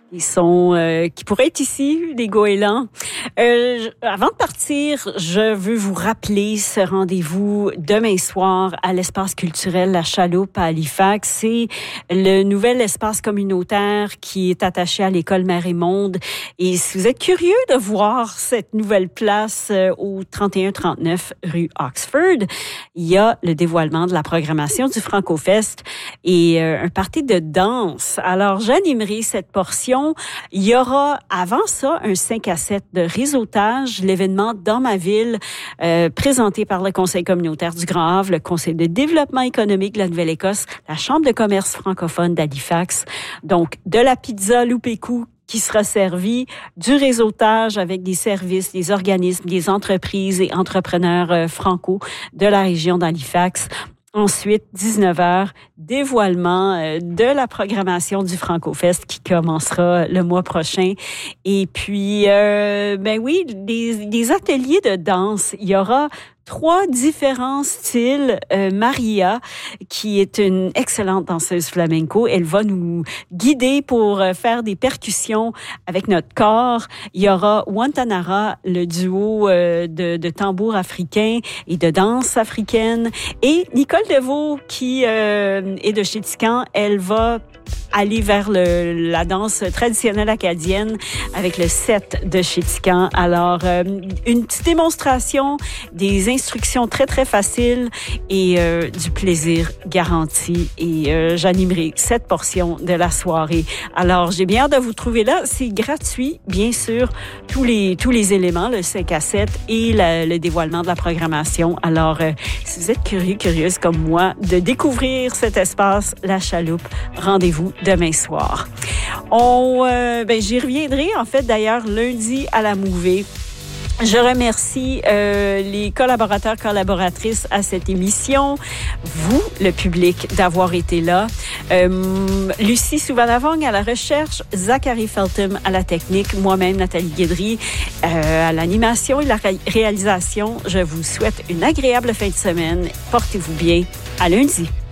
qui pourraient être ici, les goélands. Avant de partir, je veux vous rappeler ce rendez-vous demain soir à l'espace culturel La Chaloupe à Halifax. C'est le nouvel espace communautaire qui est attaché à l'école Mère et Monde. Et si vous êtes curieux de voir cette nouvelle place au 3139 rue Oxford, il y a le dévoilement de la programmation du Franco-Fest et un party de danse. Alors, j'animerai cette portion. Il y aura avant ça un 5 à 7 de réseautage, l'événement dans ma ville, présenté par le Conseil communautaire du Grand Havre, le Conseil de développement économique de la Nouvelle-Écosse, la Chambre de commerce francophone d'Halifax. Donc, de la pizza Loupécou qui sera servie, du réseautage avec des services, des organismes, des entreprises et entrepreneurs franco de la région d'Halifax. Ensuite, 19h, dévoilement de la programmation du Franco-Fest qui commencera le mois prochain. Et puis, des ateliers de danse. Il y aura 3 différents styles. Maria, qui est une excellente danseuse flamenco, elle va nous guider pour faire des percussions avec notre corps. Il y aura Wantanara, le duo de tambour africain et de danse africaine. Et Nicole Deveau, qui est de Chéticamp, elle va aller vers la danse traditionnelle acadienne avec le set de Chéticamp. Alors, une petite démonstration, des instructions très, très faciles et du plaisir garanti. Et j'animerai cette portion de la soirée. Alors, j'ai bien hâte de vous trouver là. C'est gratuit, bien sûr, tous les éléments, le 5 à 7 et le dévoilement de la programmation. Alors, si vous êtes curieuse comme moi de découvrir cet espace, La Chaloupe, rendez-vous demain soir. J'y reviendrai, en fait, d'ailleurs, lundi à la Mouvée. Je remercie les collaboratrices à cette émission, vous, le public, d'avoir été là. Lucie Souvanavong à la recherche, Zachary Feltham à la technique, moi-même, Nathalie Guédry, à l'animation et la réalisation. Je vous souhaite une agréable fin de semaine. Portez-vous bien. À lundi.